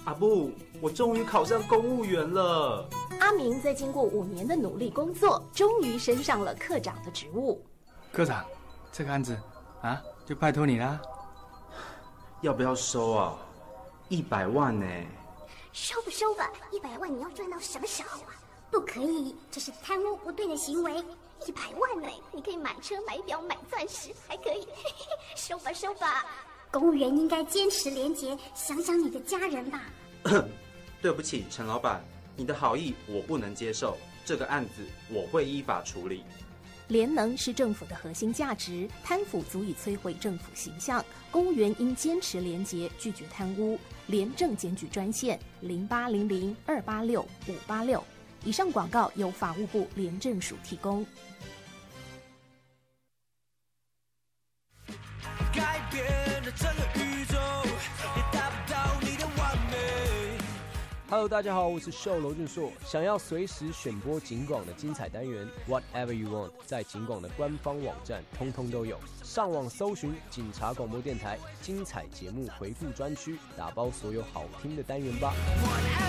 阿布，我终于考上公务员了。 阿明在经过5年的努力工作，终于升上了科长的职务。 科长，这个案子啊，就拜托你啦。 要不要收啊？100万呢？ 收不收吧，100万你要赚到什么时候啊？不可以，这是贪污不对的行为。100万呢，你可以买车、买表、买钻石，还可以。收吧，收吧。公务员应该坚持廉洁，想想你的家人吧。 对不起，陈老板，你的好意我不能接受，这个案子我会依法处理。 廉能是政府的核心价值，贪腐足以摧毁政府形象。公务员应坚持廉洁，拒绝贪污。廉政检举专线0800-286-586。以上广告由法务部廉政署提供。 改变了整个宇宙，也达不到你的完美。Hello， 大家好，我是秀罗俊硕。想要随时选播警广的精彩单元 ，Whatever You Want， 在警广的官方网站通通都有。上网搜寻警察广播电台精彩节目回顾专区，打包所有好听的单元吧。